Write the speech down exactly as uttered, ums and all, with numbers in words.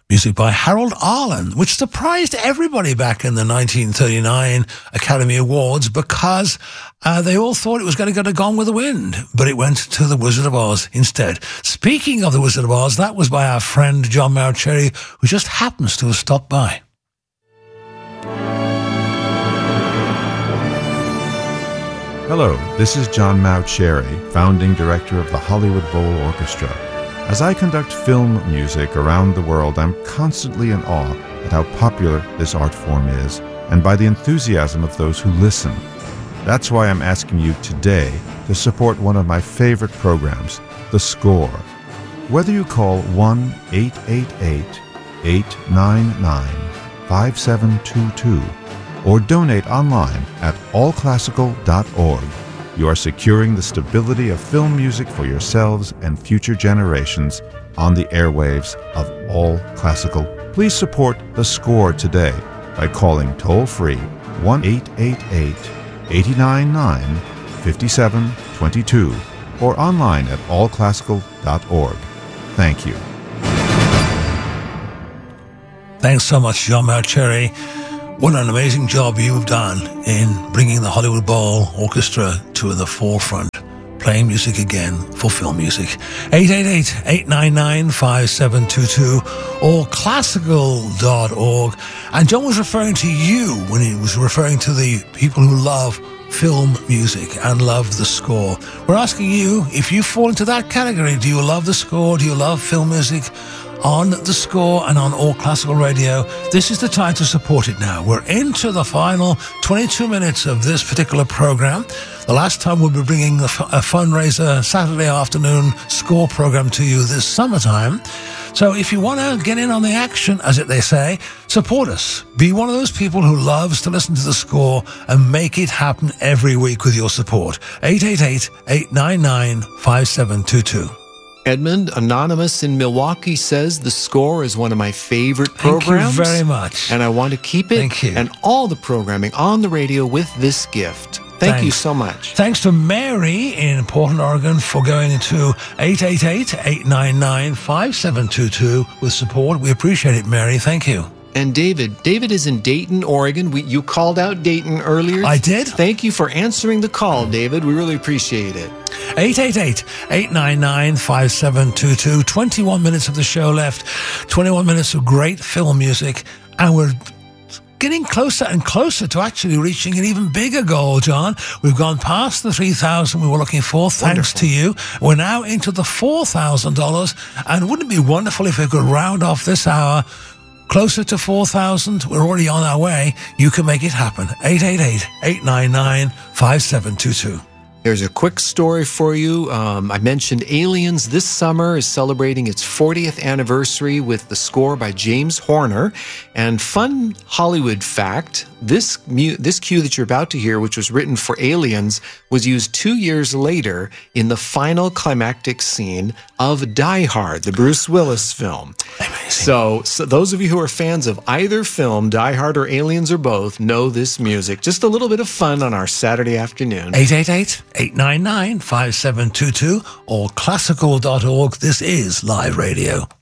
Music by Harold Arlen, which surprised everybody back in the nineteen thirty-nine Academy Awards because uh, they all thought it was going to go to Gone with the Wind, but it went to The Wizard of Oz instead. Speaking of The Wizard of Oz, that was by our friend John Mauceri, who just happens to have stopped by. Hello, this is John Mauceri, founding director of the Hollywood Bowl Orchestra. As I conduct film music around the world, I'm constantly in awe at how popular this art form is, and by the enthusiasm of those who listen. That's why I'm asking you today to support one of my favorite programs, The Score. Whether you call one eight eight eight, eight nine nine, five seven two two or donate online at all classical dot org, you are securing the stability of film music for yourselves and future generations on the airwaves of All Classical. Please support The Score today by calling toll-free one eight eight eight, eight nine nine, five seven two two or online at all classical dot org. Thank you. Thanks so much, John Mauceri. What an amazing job you've done in bringing the Hollywood Bowl Orchestra to the forefront, playing music again for film music. eight eight eight, eight nine nine, five seven two two or classical dot org. And John was referring to you when he was referring to the people who love film music and love the score. We're asking you if you fall into that category. Do you love the score? Do you love film music? On The Score and on All Classical Radio, this is the time to support it now. We're into the final twenty-two minutes of this particular program. The last time we'll be bringing a, f- a fundraiser Saturday afternoon score program to you this summertime. So if you want to get in on the action, as it they say, support us. Be one of those people who loves to listen to The Score and make it happen every week with your support. eight eight eight, eight nine nine, five seven two two. Edmund, anonymous in Milwaukee, says The Score is one of my favorite programs. Thank you very much. And I want to keep it Thank you. and all the programming on the radio with this gift. Thank Thanks. you so much. Thanks to Mary in Portland, Oregon for going to eight eight eight, eight nine nine, five seven two two with support. We appreciate it, Mary. Thank you. And David, David is in Dayton, Oregon. We, you called out Dayton earlier. I did. Thank you for answering the call, David. We really appreciate it. eight eight eight, eight nine nine, five seven two two. twenty-one minutes of the show left. twenty-one minutes of great film music. And we're getting closer and closer to actually reaching an even bigger goal, John. We've gone past the three thousand dollars we were looking for, thanks Wonderful. to you. We're now into the four thousand dollars. And wouldn't it be wonderful if we could round off this hour closer to four thousand? We're already on our way. You can make it happen. eight eight eight, eight nine nine, five seven two two. There's a quick story for you. Um, I mentioned Aliens this summer is celebrating its fortieth anniversary with The Score by James Horner. And fun Hollywood fact, this mu- this cue that you're about to hear, which was written for Aliens, was used two years later in the final climactic scene of Die Hard, the Bruce Willis film. Amazing. So, so those of you who are fans of either film, Die Hard or Aliens or both, know this music. Just a little bit of fun on our Saturday afternoon. eight eight eight, eight nine nine, five seven two two or classical dot org. This is Live Radio.